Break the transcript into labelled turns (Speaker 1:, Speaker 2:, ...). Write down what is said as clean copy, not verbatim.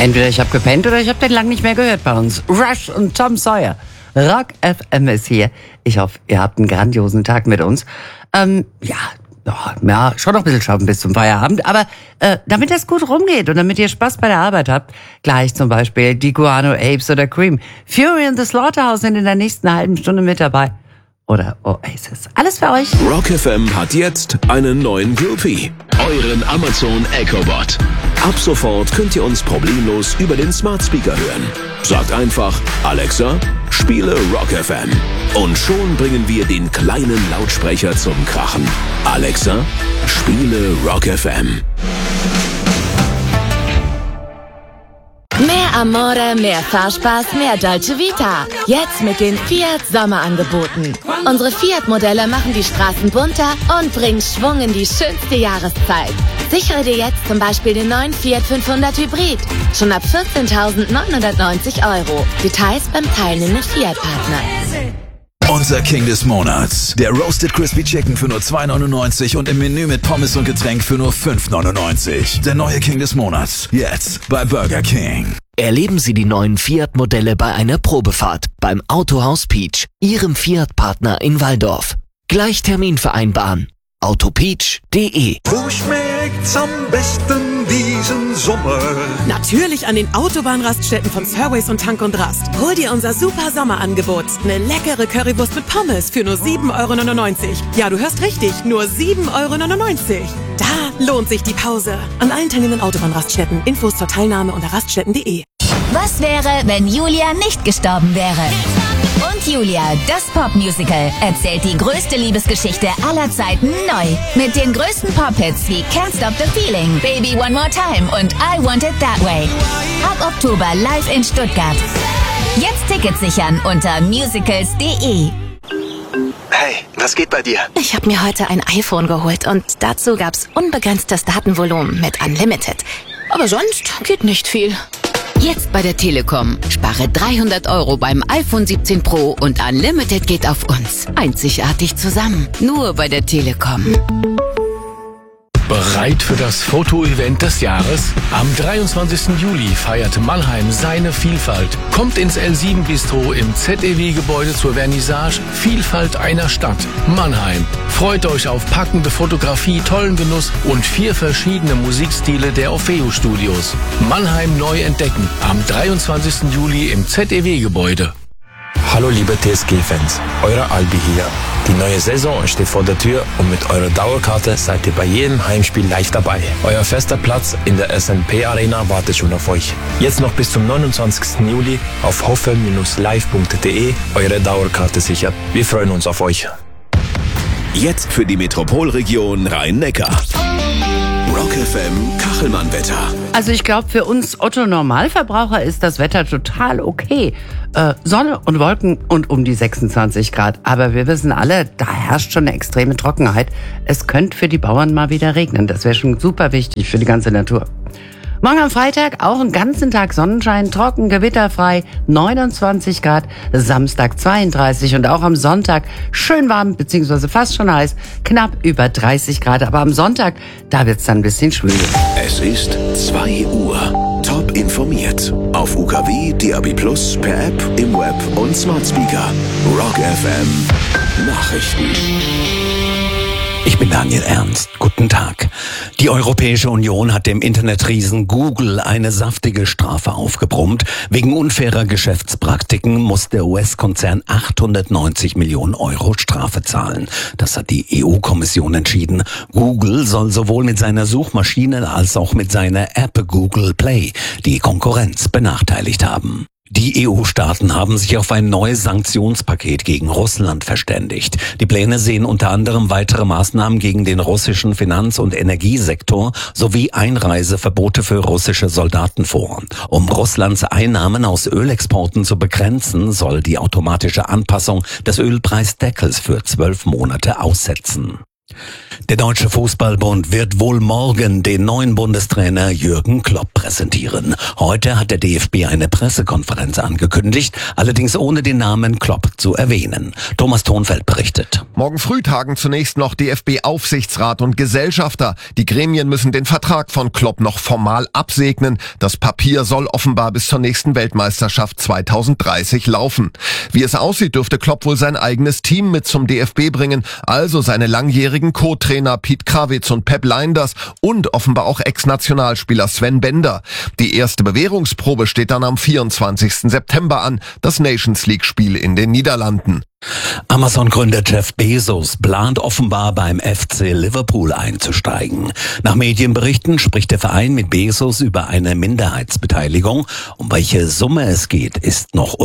Speaker 1: Entweder ich habe gepennt oder ich habe den lang nicht mehr gehört bei uns. Rush und Tom Sawyer. Rock FM ist hier. Ich hoffe, ihr habt einen grandiosen Tag mit uns. Ja, schon noch ein bisschen schaffen bis zum Feierabend. Aber damit das gut rumgeht und damit ihr Spaß bei der Arbeit habt, gleich zum Beispiel die Guano Apes oder Cream. Fury and the Slaughterhouse sind in der nächsten halben Stunde mit dabei. Oder Oasis. Alles für euch.
Speaker 2: Rock FM hat jetzt einen neuen Groupie. Euren Amazon Echobot. Ab sofort könnt ihr uns problemlos über den Smart Speaker hören. Sagt einfach, Alexa, spiele Rock FM. Und schon bringen wir den kleinen Lautsprecher zum Krachen. Alexa, spiele Rock FM.
Speaker 3: Mehr Amore, mehr Fahrspaß, mehr Dolce Vita. Jetzt mit den Fiat Sommerangeboten. Unsere Fiat-Modelle machen die Straßen bunter und bringen Schwung in die schönste Jahreszeit. Sichere dir jetzt zum Beispiel den neuen Fiat 500 Hybrid. Schon ab 14.990 €. Details beim teilnehmenden Fiat-Partner.
Speaker 4: Unser King des Monats. Der Roasted Crispy Chicken für nur 2,99 und im Menü mit Pommes und Getränk für nur 5,99. Der neue King des Monats. Jetzt bei Burger King.
Speaker 5: Erleben Sie die neuen Fiat-Modelle bei einer Probefahrt beim Autohaus Peach, Ihrem Fiat-Partner in Walldorf. Gleich Termin vereinbaren. autopeach.de.
Speaker 6: Wo schmeckt's am besten diesen Sommer?
Speaker 7: Natürlich an den Autobahnraststätten von Serways und Tank und Rast. Hol dir unser super Sommerangebot. Eine leckere Currywurst mit Pommes für nur 7,99 €. Ja, du hörst richtig, nur 7,99 €. Da lohnt sich die Pause. An allen teilnehmenden Autobahnraststätten. Infos zur Teilnahme unter raststätten.de.
Speaker 8: Was wäre, wenn Julia nicht gestorben wäre? Und Julia, das Popmusical, erzählt die größte Liebesgeschichte aller Zeiten neu. Mit den größten Pop-Hits wie Can't Stop the Feeling, Baby One More Time und I Want It That Way. Ab Oktober live in Stuttgart. Jetzt Tickets sichern unter musicals.de.
Speaker 9: Hey, was geht bei dir?
Speaker 10: Ich habe mir heute ein iPhone geholt und dazu gab's unbegrenztes Datenvolumen mit Unlimited. Aber sonst geht nicht viel.
Speaker 11: Jetzt bei der Telekom. Spare 300 € beim iPhone 17 Pro und Unlimited geht auf uns. Einzigartig zusammen. Nur bei der Telekom.
Speaker 12: Bereit für das Foto-Event des Jahres? Am 23. Juli feiert Mannheim seine Vielfalt. Kommt ins L7 Bistro im ZEW-Gebäude zur Vernissage Vielfalt einer Stadt. Mannheim. Freut euch auf packende Fotografie, tollen Genuss und 4 verschiedene Musikstile der Orfeo Studios. Mannheim neu entdecken. Am 23. Juli im ZEW-Gebäude.
Speaker 13: Hallo liebe TSG-Fans, euer Albi hier. Die neue Saison steht vor der Tür und mit eurer Dauerkarte seid ihr bei jedem Heimspiel live dabei. Euer fester Platz in der SNP Arena wartet schon auf euch. Jetzt noch bis zum 29. Juli auf hoffe-live.de eure Dauerkarte sichern. Wir freuen uns auf euch.
Speaker 2: Jetzt für die Metropolregion Rhein-Neckar. Rock FM Kachelmann-Wetter.
Speaker 1: Also ich glaube, für uns Otto-Normalverbraucher ist das Wetter total okay. Sonne und Wolken und um die 26 Grad. Aber wir wissen alle, da herrscht schon eine extreme Trockenheit. Es könnte für die Bauern mal wieder regnen. Das wäre schon super wichtig für die ganze Natur. Morgen am Freitag auch einen ganzen Tag Sonnenschein, trocken, gewitterfrei, 29 Grad, Samstag 32 und auch am Sonntag schön warm, beziehungsweise fast schon heiß, knapp über 30 Grad. Aber am Sonntag, da wird's dann ein bisschen schwül.
Speaker 2: Es ist 2 Uhr. Top informiert. Auf UKW, DAB+, per App, im Web und Smart Speaker. Rock FM Nachrichten.
Speaker 14: Ich bin Daniel Ernst. Guten Tag. Die Europäische Union hat dem Internetriesen Google eine saftige Strafe aufgebrummt. Wegen unfairer Geschäftspraktiken muss der US-Konzern 890 Millionen € Strafe zahlen. Das hat die EU-Kommission entschieden. Google soll sowohl mit seiner Suchmaschine als auch mit seiner App Google Play die Konkurrenz benachteiligt haben. Die EU-Staaten haben sich auf ein neues Sanktionspaket gegen Russland verständigt. Die Pläne sehen unter anderem weitere Maßnahmen gegen den russischen Finanz- und Energiesektor sowie Einreiseverbote für russische Soldaten vor. Um Russlands Einnahmen aus Ölexporten zu begrenzen, soll die automatische Anpassung des Ölpreisdeckels für 12 Monate aussetzen. Der Deutsche Fußballbund wird wohl morgen den neuen Bundestrainer Jürgen Klopp präsentieren. Heute hat der DFB eine Pressekonferenz angekündigt, allerdings ohne den Namen Klopp zu erwähnen. Thomas Thonfeld berichtet.
Speaker 15: Morgen früh tagen zunächst noch DFB-Aufsichtsrat und Gesellschafter. Die Gremien müssen den Vertrag von Klopp noch formal absegnen. Das Papier soll offenbar bis zur nächsten Weltmeisterschaft 2030 laufen. Wie es aussieht, dürfte Klopp wohl sein eigenes Team mit zum DFB bringen, also seine langjährigen Co-Trainer Piet Krawitz und Pep Lijnders und offenbar auch Ex-Nationalspieler Sven Bender. Die erste Bewährungsprobe steht dann am 24. September an, das Nations-League-Spiel in den Niederlanden.
Speaker 14: Amazon-Gründer Jeff Bezos plant offenbar beim FC Liverpool einzusteigen. Nach Medienberichten spricht der Verein mit Bezos über eine Minderheitsbeteiligung. Um welche Summe es geht, ist noch